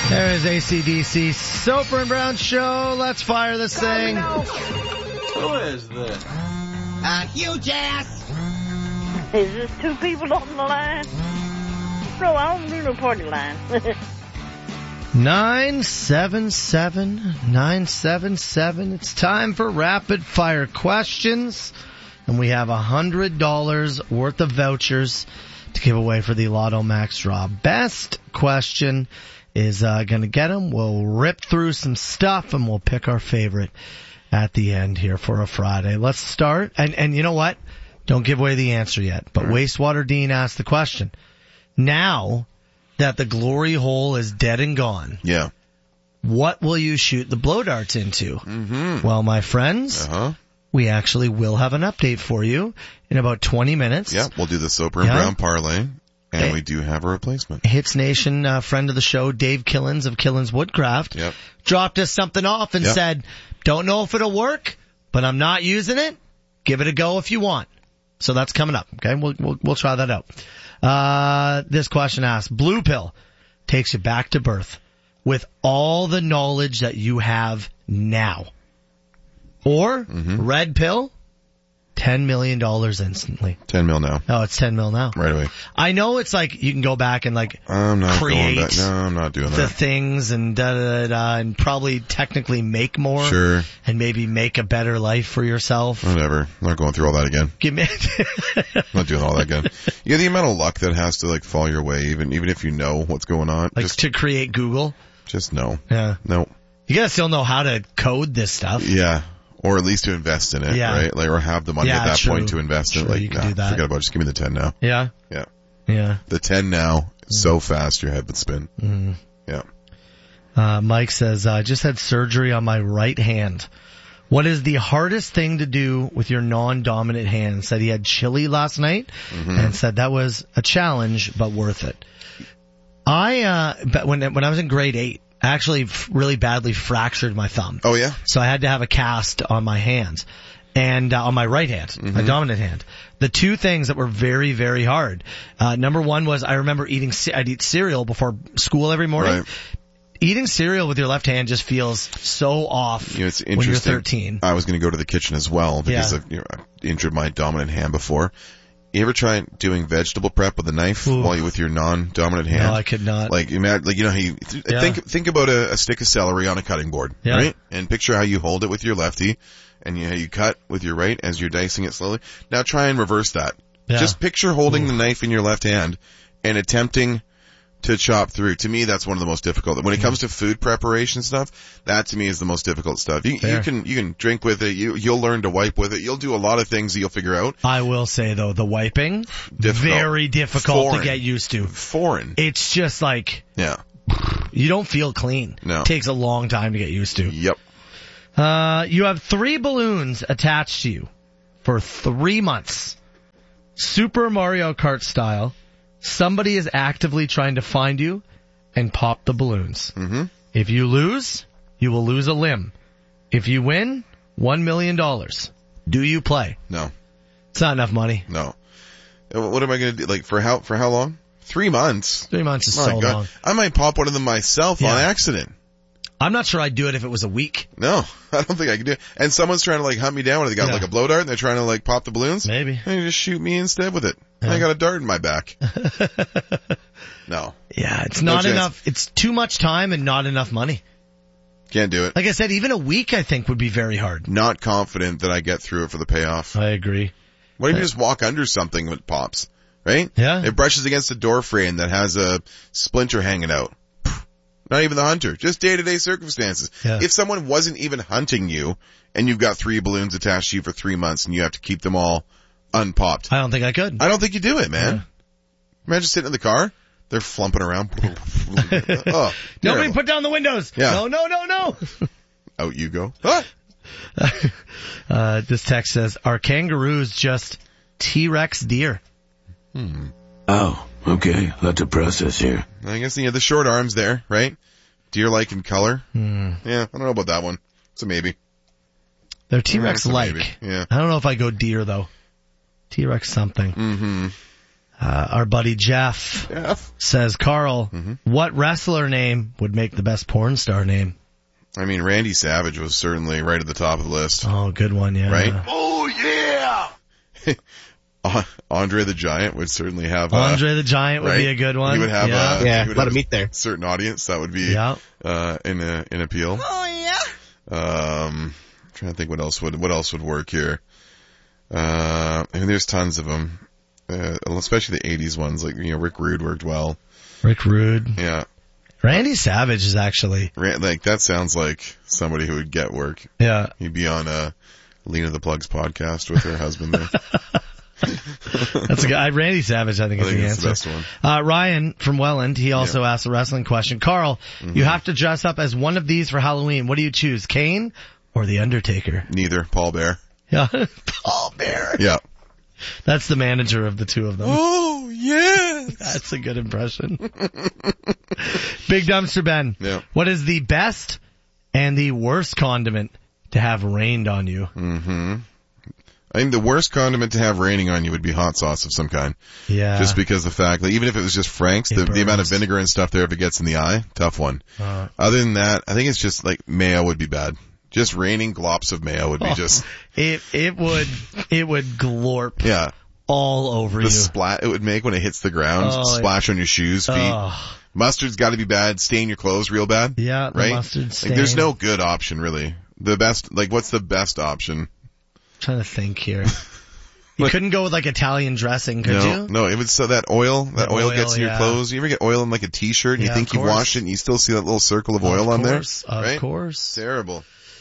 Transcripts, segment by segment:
There is AC/DC Soper and Brown Show. Let's fire this thing. Who is this? Huge ass. Is this two people on the line? No, I don't do no party line. 977-977. It's time for rapid fire questions. And we have $100 worth of vouchers to give away for the Lotto Max draw. Best question is going to get them. We'll rip through some stuff and we'll pick our favorite at the end here for a Friday. Let's start. And you know what? Don't give away the answer yet. But Wastewater Dean asked the question. Now that the glory hole is dead and gone, yeah, what will you shoot the blow darts into? Mm-hmm. Well, my friends, we actually will have an update for you in about 20 minutes. Yeah, we'll do the Soper and Brown parlay, and we do have a replacement. Hits Nation friend of the show, Dave Killens of Killens Woodcraft, dropped us something off and said, don't know if it'll work, but I'm not using it. Give it a go if you want. So that's coming up. Okay, we'll try that out. This question asks, Blue Pill takes you back to birth with all the knowledge that you have now. Or Red Pill, $10 million instantly. 10 mil now. Oh, it's 10 mil now. Right away. I know it's like you can go back and I'm not create going back. No, I'm not doing the that. things and and probably technically make more. Sure. And maybe make a better life for yourself. Whatever. I'm not going through all that again. I'm not doing all that again. Yeah, the amount of luck that has to fall your way, even if you know what's going on. Just to create Google? Just no. Yeah. No. You gotta still know how to code this stuff. Yeah. Or at least to invest in it, right? Or have the money at that point to invest in it. You can do that. Forget about it. Just give me the 10 now. Yeah? Yeah. Yeah. The 10 now, so fast your head would spin. Mm. Yeah. Mike says, I just had surgery on my right hand. What is the hardest thing to do with your non-dominant hand? Said he had chili last night and said that was a challenge, but worth it. But when I was in grade 8, I actually really badly fractured my thumb. Oh, yeah? So I had to have a cast on my hands and on my right hand, my dominant hand. The two things that were very, very hard. Number one was I remember I'd eat cereal before school every morning. Right. Eating cereal with your left hand just feels so off it's when you're interesting. 13. I was going to go to the kitchen as well because I've injured my dominant hand before. You ever try doing vegetable prep with a knife while you with your non-dominant hand? No, I could not. You know how you think about a stick of celery on a cutting board, right? And picture how you hold it with your lefty, and you cut with your right as you're dicing it slowly. Now try and reverse that. Yeah. Just picture holding the knife in your left hand and attempting to chop through. To me, that's one of the most difficult. When it comes to food preparation stuff, that to me is the most difficult stuff. You can drink with it. You'll learn to wipe with it. You'll do a lot of things that you'll figure out. I will say though, the wiping, very difficult to get used to. Foreign. It's just you don't feel clean. No. It takes a long time to get used to. Yep. You have 3 balloons attached to you for 3 months. Super Mario Kart style. Somebody is actively trying to find you and pop the balloons. Mm-hmm. If you lose, you will lose a limb. If you win, $1 million. Do you play? No. It's not enough money. No. What am I going to do? For how long? 3 months. 3 months is so long. I might pop one of them myself on accident. I'm not sure I'd do it if it was a week. No, I don't think I could do it. And someone's trying to hunt me down when they got a blow dart and they're trying to pop the balloons. Maybe. And you just shoot me instead with it. Yeah. I got a dart in my back. No. Yeah, it's not enough. It's too much time and not enough money. Can't do it. Like I said, even a week I think would be very hard. Not confident that I get through it for the payoff. I agree. What if you just walk under something when it pops? Right? Yeah. It brushes against a door frame that has a splinter hanging out. Not even the hunter. Just day-to-day circumstances. Yeah. If someone wasn't even hunting you and you've got 3 balloons attached to you for 3 months and you have to keep them all unpopped. I don't think I could. I don't think you do it, man. Yeah. Imagine sitting in the car. They're flumping around. Oh, nobody put down the windows. Yeah. No. Out you go. This text says, are kangaroos just T-Rex deer? Oh, okay. Lot to process here. I guess the short arms there, right? Deer-like in color. Yeah, I don't know about that one. It's a maybe. They're T-Rex-like. Yeah. I don't know if I go deer, though. T-Rex something. Mm-hmm. Our buddy Jeff says, Carl, what wrestler name would make the best porn star name? I mean, Randy Savage was certainly right at the top of the list. Oh, good one, yeah. Right? Oh, yeah! Andre the Giant would certainly have Andre the Giant would right? be a good one. He would have he would let him meet there. Certain audience that would be in appeal. Oh, yeah. Trying to think what else would work here. I mean, there's tons of them. Especially the 80s ones, like, Rick Rude worked well. Rick Rude. Yeah. Randy Savage is actually... Like, that sounds like somebody who would get work. Yeah. He'd be on Lena the Plug's podcast with her husband there. That's a good... Randy Savage, I think is the answer. The best one. Ryan from Welland, he also asked a wrestling question. Carl, you have to dress up as one of these for Halloween. What do you choose, Kane or The Undertaker? Neither. Paul Bear. Yeah. Paul Bear. Yeah. That's the manager of the two of them. Oh, yes! That's a good impression. Big Dumpster Ben. Yeah. What is the best and the worst condiment to have rained on you? I think the worst condiment to have raining on you would be hot sauce of some kind. Yeah. Just because the fact that even if it was just Frank's, the amount of vinegar and stuff there, if it gets in the eye, tough one. Other than that, I think it's just like mayo would be bad. Just raining glops of mayo would be just... It would glorp. Yeah. All over the you. The splat it would make when it hits the ground, splash on your shoes, feet. Mustard's gotta be bad, stain your clothes real bad. Yeah, right? The mustard stain. Like, there's no good option really. The best, like what's the best option? I'm trying to think here. You couldn't go with like Italian dressing, could you? No, it would, so that oil gets in your clothes. You ever get oil in like a t-shirt and you think you've washed it and you still see that little circle of oil on there? Of course. Terrible.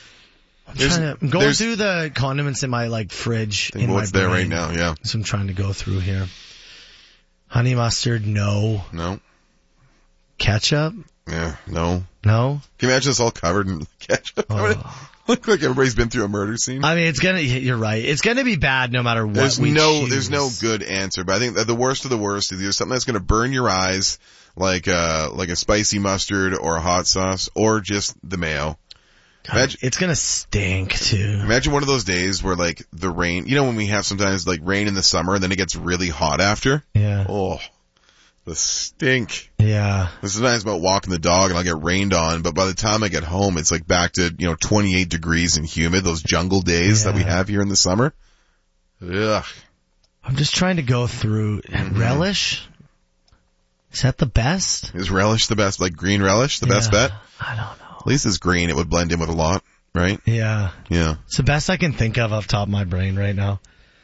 I'm going through the condiments in my like fridge. In what's my there brain. right now, yeah. So I'm trying to go through here. Honey mustard, no. No. Ketchup? Yeah, no. No? Can you imagine us all covered in ketchup? Look like everybody's been through a murder scene. I mean, you're right. It's gonna be bad no matter what There's choose. no good answer, but I think that the worst of the worst is either something that's gonna burn your eyes, like a spicy mustard or a hot sauce, or just the mayo. God, it's gonna stink too. Imagine one of those days where like the rain, when we have sometimes like rain in the summer and then it gets really hot after? Yeah. Oh, the stink. Yeah. This is nice about walking the dog and I'll get rained on, but by the time I get home, it's like back to, 28 degrees and humid, those jungle days that we have here in the summer. Ugh. I'm just trying to go through relish. Is that the best? Is relish the best? Like green relish, the best bet? I don't know. At least it's green. It would blend in with a lot, right? Yeah. Yeah. It's the best I can think of off the top of my brain right now.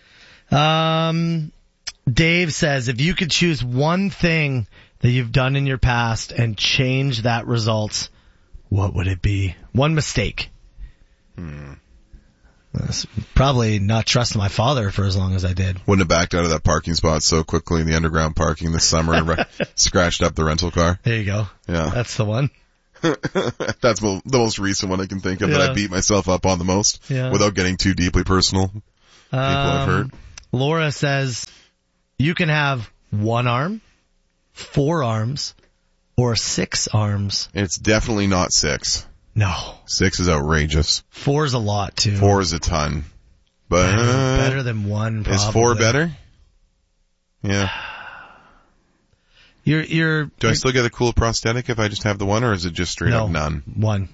Dave says, if you could choose one thing that you've done in your past and change that result, what would it be? One mistake. That's probably not trusting my father for as long as I did. Wouldn't have backed out of that parking spot so quickly in the underground parking this summer and scratched up the rental car. There you go. Yeah. That's the one. That's the most recent one I can think of that I beat myself up on the most without getting too deeply personal. People I've heard. Laura says, you can have 1 arm, 4 arms, or 6 arms. It's definitely not 6. No. 6 is outrageous. 4 is a lot too. 4 is a ton. But better than 1 probably. Is 4 better? Yeah. Do I still get a cool prosthetic if I just have the 1, or is it just straight up none? 1.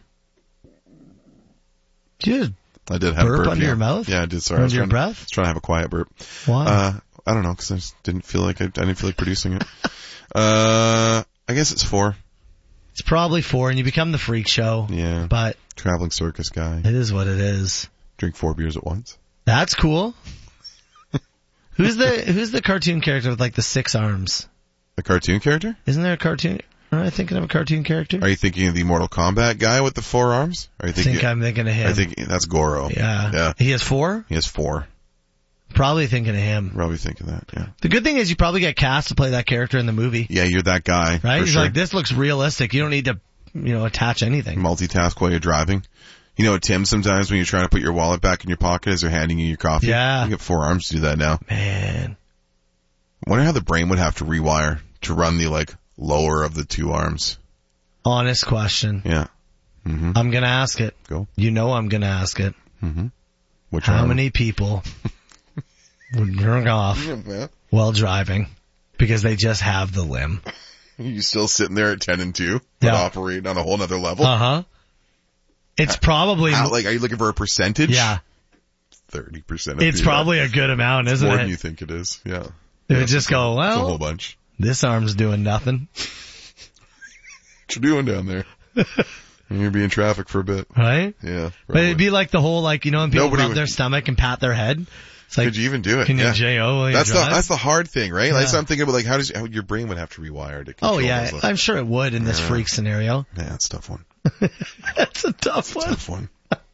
Did I did have burp a burp under your mouth? Yeah, I did. Sorry. Under your breath? I was trying to have a quiet burp. Why? I don't know, because I just didn't feel like producing it. I guess it's 4. It's probably 4, and you become the freak show. Yeah. But traveling circus guy. It is what it is. Drink 4 beers at once. That's cool. Who's the cartoon character with like the 6 arms? The cartoon character? Isn't there a cartoon? Am I thinking of a cartoon character? Are you thinking of the Mortal Kombat guy with the 4 arms? I'm thinking of him. I think that's Goro. Yeah. He has 4? He has 4. Probably thinking of him. Probably thinking that, yeah. The good thing is you probably get cast to play that character in the movie. Yeah, you're that guy. Right? He's sure. like, this looks realistic. You don't need to, attach anything. Multitask while you're driving. You know, Tim, sometimes when you're trying to put your wallet back in your pocket as they're handing you your coffee. Yeah. You get 4 arms to do that now. Man. I wonder how the brain would have to rewire to run the, lower of the 2 arms. Honest question. Yeah. Mm-hmm. I'm gonna ask it. Go. You know I'm gonna ask it. Mm-hmm. How many people would jerk off while driving? Because they just have the limb. You still sitting there at 10-2, but operating on a whole nother level? Uh-huh. It's probably... are you looking for a percentage? Yeah. 30%. It's probably a good amount, isn't it? More than you think it is, yeah. They would just go, well... It's a whole bunch. This arm's doing nothing. What you doing down there? You're gonna be in traffic for a bit. Right? Yeah. Probably. But it'd be like the whole, when people rub their stomach and pat their head. It's like, could you even do it? Can you J.O. while you drive? That's the hard thing, right? Yeah. That's what I'm thinking about, how your brain would have to rewire to control those. I'm sure it would in this freak scenario. Yeah, it's a tough one. That's a tough one. Tough one.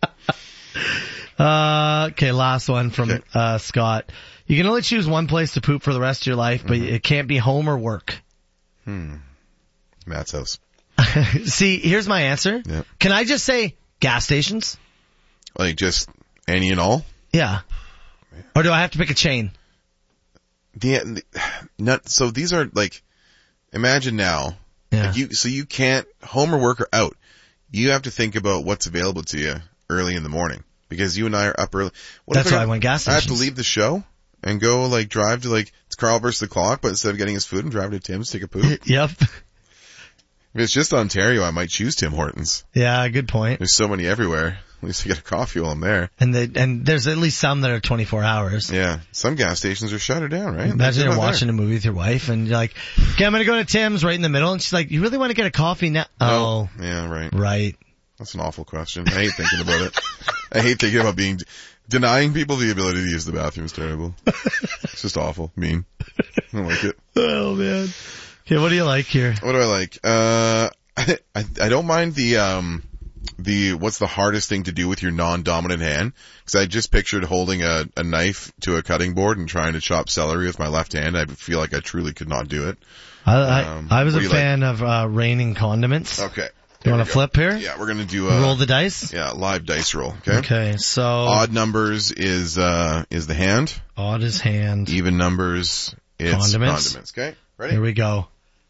Okay, last one from Scott. You can only choose one place to poop for the rest of your life, but it can't be home or work. Matt's house. See, here's my answer. Yeah. Can I just say gas stations? Like just any and all? Yeah. Or do I have to pick a chain? So these are imagine now. Yeah. You can't, home or work or out. You have to think about what's available to you early in the morning. Because you and I are up early. That's why I went gas stations. I have to leave the show and go drive to it's Carl versus the clock, but instead of getting his food and driving to Tim's, take a poop. Yep. If it's just Ontario, I might choose Tim Hortons. Yeah, good point. There's so many everywhere. At least I get a coffee while I'm there. And there's at least some that are 24 hours. Yeah. Some gas stations are shuttered down, right? Imagine you're watching a movie with your wife and you're like, okay, I'm going to go to Tim's right in the middle. And she's like, you really want to get a coffee now? No. Oh. Yeah, right. Right. That's an awful question. I hate thinking about it. I hate thinking about denying people the ability to use the bathroom is terrible. It's just awful. Mean. I don't like it. Oh man. Okay, what do you like here? What do I like? I don't mind the what's the hardest thing to do with your non-dominant hand? Because I just pictured holding a knife to a cutting board and trying to chop celery with my left hand. I feel like I truly could not do it. I was a fan of raining condiments. Okay. You want to flip here? Yeah, we're gonna do roll the dice. Yeah, live dice roll. Okay. Okay, so odd numbers is the hand. Odd is hand. Even numbers is condiments. Okay, ready? Here we go.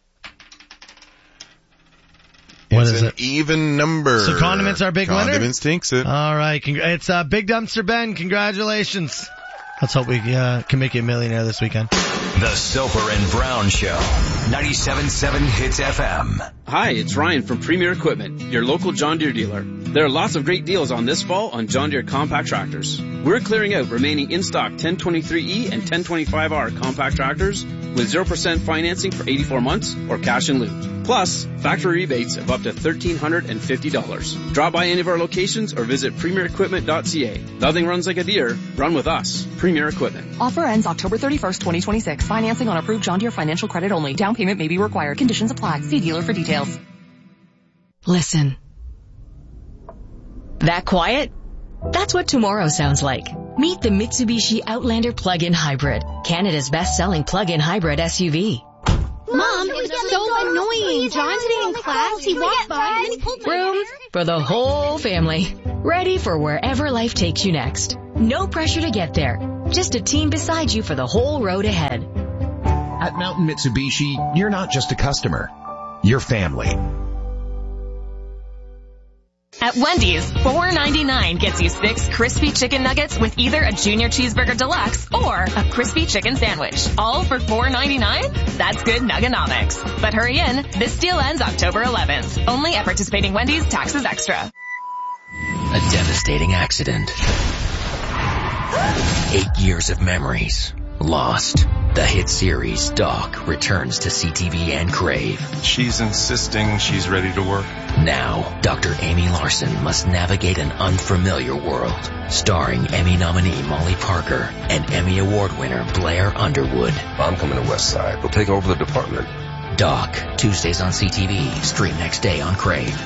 What is it? Even number. So condiments are big winner? Condiments takes it. All right. It's Big Dumpster Ben. Congratulations. Let's hope we can make you a millionaire this weekend. The Soper and Brown Show. 97.7 Hits FM. Hi, it's Ryan from Premier Equipment, your local John Deere dealer. There are lots of great deals on this fall on John Deere compact tractors. We're clearing out remaining in-stock 1023E and 1025R compact tractors with 0% financing for 84 months or cash in lieu. Plus, factory rebates of up to $1,350. Drop by any of our locations or visit premierequipment.ca. Nothing runs like a Deere. Run with us. Premier Equipment. Offer ends October 31st, 2026. Financing on approved John Deere financial credit only. Down payment may be required. Conditions apply. See dealer for details. Listen. That quiet? That's what tomorrow sounds like. Meet the Mitsubishi Outlander Plug-in Hybrid, Canada's best-selling plug-in hybrid SUV. Mom, it was so annoying. John today in class, he walked by and then he pulled my Room for the whole family. Ready for wherever life takes you next. No pressure to get there. Just a team beside you for the whole road ahead. At Mountain Mitsubishi, you're not just a customer. You're family. At Wendy's, $4.99 gets you 6 crispy chicken nuggets with either a Junior Cheeseburger Deluxe or a crispy chicken sandwich. All for $4.99? That's good nuggenomics. But hurry in, this deal ends October 11th. Only at participating Wendy's, taxes extra. A devastating accident. 8 years of memories lost. The hit series Doc returns to CTV and Crave. She's insisting she's ready to work. Now, Dr. Amy Larson must navigate an unfamiliar world. Starring Emmy nominee Molly Parker and Emmy Award winner Blair Underwood. I'm coming to West Side. We'll take over the department. Doc, Tuesdays on CTV. Stream next day on Crave.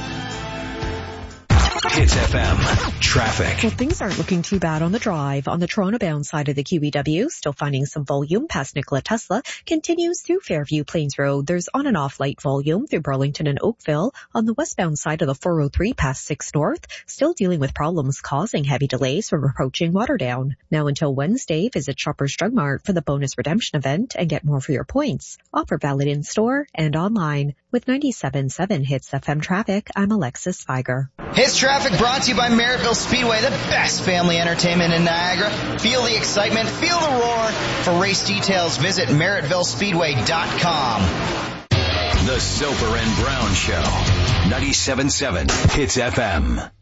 Hits FM. Traffic. Well, things aren't looking too bad on the drive. On the Toronto-bound side of the QEW, still finding some volume past Nikola Tesla. Continues through Fairview Plains Road. There's on and off light volume through Burlington and Oakville. On the westbound side of the 403 past 6 North, still dealing with problems causing heavy delays from approaching Waterdown. Now until Wednesday, visit Shoppers Drug Mart for the bonus redemption event and get more for your points. Offer valid in store and online. With 97.7 Hits FM traffic, I'm Alexis Feiger. Hits Traffic brought to you by Merrittville Speedway, the best family entertainment in Niagara. Feel the excitement, feel the roar. For race details, visit MerrittvilleSpeedway.com. The Soper and Brown Show. 97.7 Hits FM.